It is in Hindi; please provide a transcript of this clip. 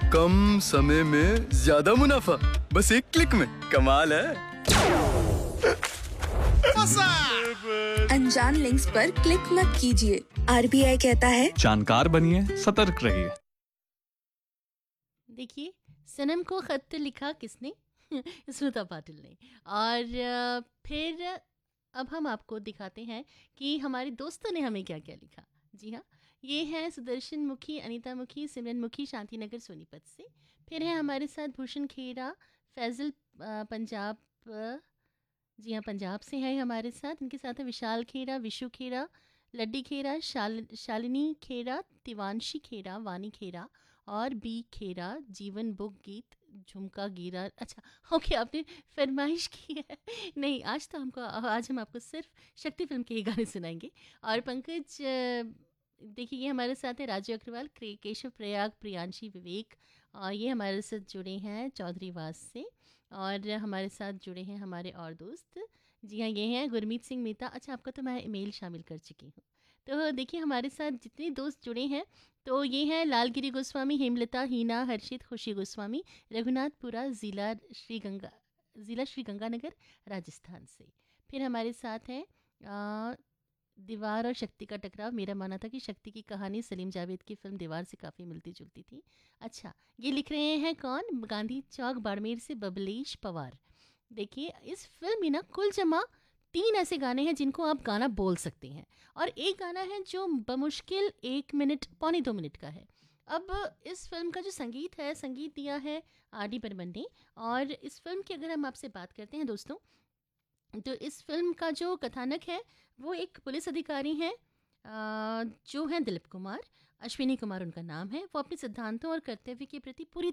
कम समय में ज्यादा मुनाफा, बस एक क्लिक में। कमाल है। अनजान लिंक्स पर क्लिक मत कीजिए। आरबीआई कहता है जानकार बनिए, सतर्क रहिए। देखिए, सनम को खत लिखा किसने? स्मिता पाटिल ने। और फिर अब हम आपको दिखाते हैं कि हमारे दोस्तों ने हमें क्या क्या लिखा। जी हाँ, ये है सुदर्शन मुखी, अनीता मुखी, सिमरन मुखी, शांति नगर सोनीपत से। फिर है हमारे साथ भूषण खेरा, फैजल पंजाब, जी हाँ पंजाब से है हमारे साथ। इनके साथ है विशाल खेरा, विशु खेरा, लड्डी खेरा, शालिनी खेरा, तिवांशी खेरा, वानी खेरा और बी खेरा, जीवन बुक गीत, झुमका गिरा। अच्छा, ओके, आपने फरमाइश की है। नहीं, आज हम आपको सिर्फ शक्ति फिल्म के ही गाने सुनाएंगे। और पंकज, देखिए ये हमारे साथ है राजू अग्रवाल, केशव प्रयाग, प्रियांशी, विवेक, और ये हमारे साथ जुड़े हैं चौधरी वास से। और हमारे साथ जुड़े हैं हमारे और दोस्त, जी हाँ ये हैं गुरमीत सिंह मेहता। अच्छा, आपका तो मैं ईमेल शामिल कर चुकी हूँ। तो देखिए हमारे साथ जितने दोस्त जुड़े हैं, तो ये हैं लालगिरी गोस्वामी, हेमलता, हीना, हर्षित, खुशी गोस्वामी, रघुनाथपुरा, ज़िला श्री गंगानगर, राजस्थान से। फिर हमारे साथ हैं दीवार और शक्ति का टकराव। मेरा मानना था कि शक्ति की कहानी सलीम जावेद की फिल्म दीवार से काफ़ी मिलती जुलती थी। अच्छा, ये लिख रहे हैं कौन? गांधी चौक बाड़मेर से बबलेश पवार। देखिए इस फिल्म में ना कुल जमा 3 ऐसे गाने हैं जिनको आप गाना बोल सकते हैं, और एक गाना है जो बमुश्किल 1 मिनट पौने 2 मिनट का है। अब इस फिल्म का जो संगीत है, संगीत दिया है आर.डी. बर्मन ने। और इस फिल्म की अगर हम आपसे बात करते हैं दोस्तों, तो इस फिल्म का जो कथानक है वो एक पुलिस अधिकारी हैं, जो हैं दिलीप कुमार, अश्विनी कुमार उनका नाम है। वो अपने सिद्धांतों और कर्तव्य के प्रति पूरी